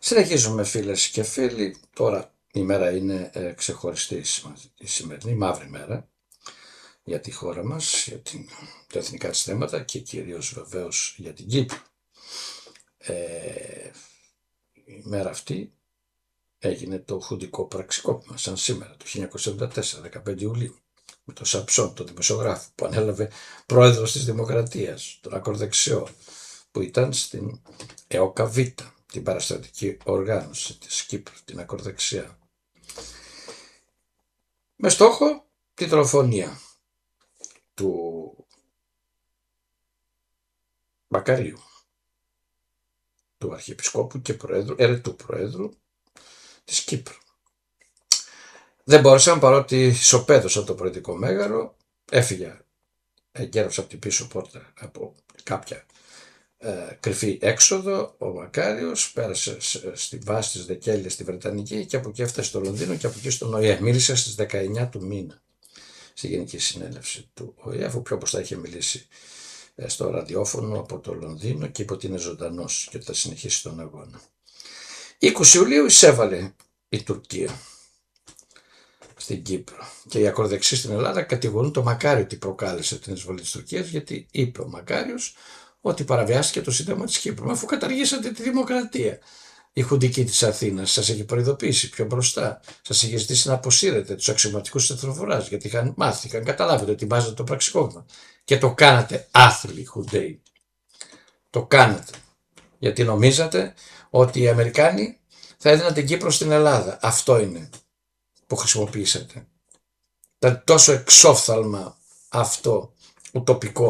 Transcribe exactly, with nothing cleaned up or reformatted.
Συνεχίζουμε φίλες και φίλοι. Τώρα η μέρα είναι ε, ξεχωριστή, η σημερινή μαύρη μέρα για τη χώρα μας, για την, τα εθνικά της θέματα και κυρίως βεβαίως για την Κύπρο. Ε, η μέρα αυτή έγινε το χουντικό πραξικόπημα σαν σήμερα το χίλια εννιακόσια εβδομήντα τέσσερα, δεκαπέντε Ιουλίου, με τον Σαμψόν, τον δημοσιογράφο που ανέλαβε πρόεδρος της Δημοκρατίας, τον ακροδεξιό, που ήταν στην ΕΟΚΑ Β, την παραστρατική οργάνωση της Κύπρου, την ακροδεξιά, με στόχο τη δολοφονία του Μακαρίου, του Αρχιεπισκόπου και προέδρου, ερετού προέδρου της Κύπρου. Δεν μπόρεσαν, παρότι σοπέδωσαν το προεδρικό μέγαρο, έφυγε εγκαίρως από την πίσω πόρτα από κάποια ε, κρυφή έξοδο. Ο Μακάριος πέρασε στη βάση της Δεκέλειας στη Βρετανική και από εκεί έφτασε στο Λονδίνο και από εκεί στον ΟΗΕ. Μίλησε στις δεκαεννιά του μήνα στη Γενική Συνέλευση του ΟΗΕ, αφού πιο μπροστά είχε μιλήσει ε, στο ραδιόφωνο από το Λονδίνο και είπε ότι είναι ζωντανός και ότι θα συνεχίσει τον αγώνα. είκοσι Ιουλίου εισέβαλε η Τουρκία στην Κύπρο και οι ακροδεξιοί στην Ελλάδα κατηγορούν το Μακάριο ότι προκάλεσε την εισβολή της Τουρκίας, γιατί είπε ο Μακάριος ότι παραβιάστηκε το Σύνταγμα της Κύπρου. Μα αφού καταργήσατε τη δημοκρατία. Η Χουντική της Αθήνας σας έχει προειδοποιήσει πιο μπροστά. Σας έχει ζητήσει να αποσύρετε τους αξιωματικούς της Εθνοφοράς, γιατί είχαν μάθει, είχαν καταλάβει ότι ετοιμάζετε το πραξικόπημα. Και το κάνατε άθλοι Χουντέοι. Το κάνατε. Γιατί νομίζατε ότι οι Αμερικάνοι θα έδιναν την Κύπρο στην Ελλάδα. Αυτό είναι που χρησιμοποιήσατε. Ήταν τόσο εξόφθαλμα αυτό ουτοπικό